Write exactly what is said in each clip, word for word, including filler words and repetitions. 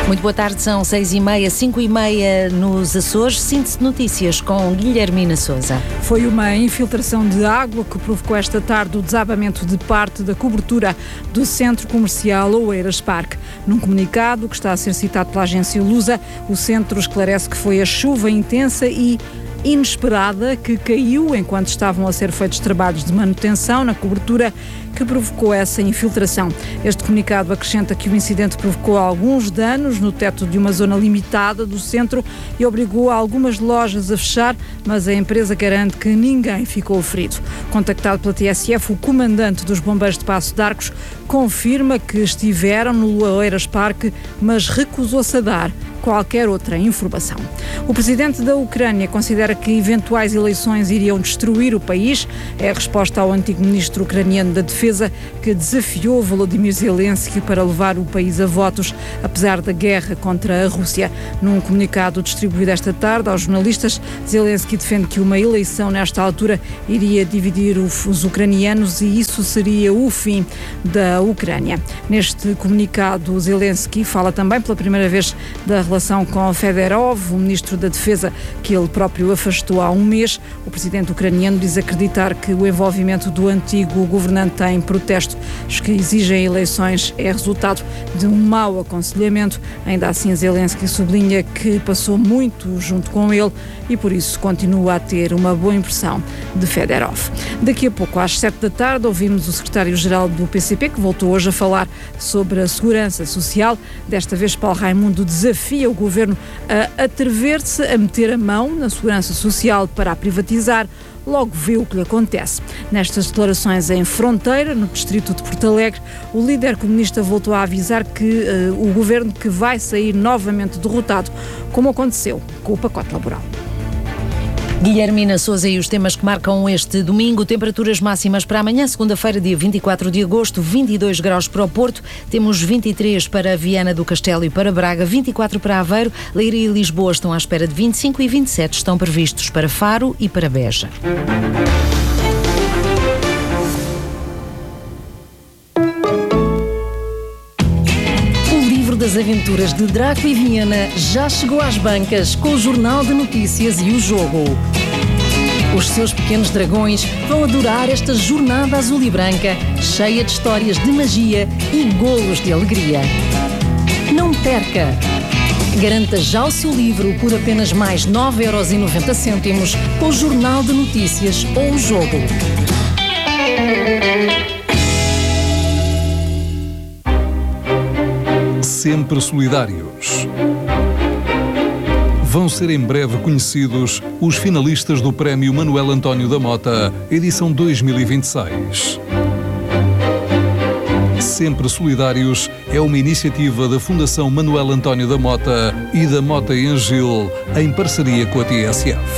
Muito boa tarde, são seis e meia, cinco e meia nos Açores. Síntese de notícias com Guilhermina Sousa. Foi uma infiltração de água que provocou esta tarde o desabamento de parte da cobertura do centro comercial Oeiras Parque. Num comunicado que está a ser citado pela agência Lusa, o centro esclarece que foi a chuva intensa e inesperada que caiu enquanto estavam a ser feitos trabalhos de manutenção na cobertura que provocou essa infiltração. Este comunicado acrescenta que o incidente provocou alguns danos no teto de uma zona limitada do centro e obrigou algumas lojas a fechar, mas a empresa garante que ninguém ficou ferido. Contactado pela T S F, o comandante dos bombeiros de Paços de Arcos confirma que estiveram no Oeiras Parque, mas recusou-se a dar qualquer outra informação. O presidente da Ucrânia considera que eventuais eleições iriam destruir o país. É a resposta ao antigo ministro ucraniano da Defesa, que desafiou Volodymyr Zelensky para levar o país a votos, apesar da guerra contra a Rússia. Num comunicado distribuído esta tarde aos jornalistas, Zelensky defende que uma eleição nesta altura iria dividir os ucranianos e isso seria o fim da Ucrânia. Neste comunicado, Zelensky fala também pela primeira vez da relação com Fedorov, o ministro da Defesa, que ele próprio afastou há um mês. O presidente ucraniano diz acreditar que o envolvimento do antigo governante em protestos que exigem eleições é resultado de um mau aconselhamento. Ainda assim, Zelensky sublinha que passou muito junto com ele e por isso continua a ter uma boa impressão de Fedorov. Daqui a pouco, às sete da tarde, ouvimos o secretário-geral do P C P, que voltou hoje a falar sobre a segurança social. Desta vez, Paulo Raimundo desafia o governo a atrever-se a meter a mão na segurança social para a privatizar. Logo vê o que lhe acontece. Nestas declarações em Fronteira, no distrito de Porto Alegre, o líder comunista voltou a avisar que uh, o governo que vai sair novamente derrotado, como aconteceu com o pacote laboral. Guilhermina Sousa e os temas que marcam este domingo. Temperaturas máximas para amanhã, segunda-feira, dia vinte e quatro de agosto, vinte e dois graus para o Porto, temos vinte e três para Viana do Castelo e para Braga, vinte e quatro para Aveiro, Leiria e Lisboa estão à espera de vinte e cinco e vinte e sete estão previstos para Faro e para Beja. Das aventuras de Draco e Viena já chegou às bancas com o Jornal de Notícias e o Jogo. Os seus pequenos dragões vão adorar esta jornada azul e branca, cheia de histórias de magia e golos de alegria. Não perca! Garanta já o seu livro por apenas mais nove euros e noventa cêntimos com o Jornal de Notícias ou o Jogo. Sempre solidários. Vão ser em breve conhecidos os finalistas do Prémio Manuel António da Mota, edição dois mil e vinte e seis. Sempre Solidários é uma iniciativa da Fundação Manuel António da Mota e da Mota e Angil, em parceria com a T S F.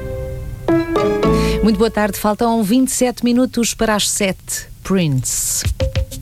Muito boa tarde, faltam vinte e sete minutos para as sete. Prince.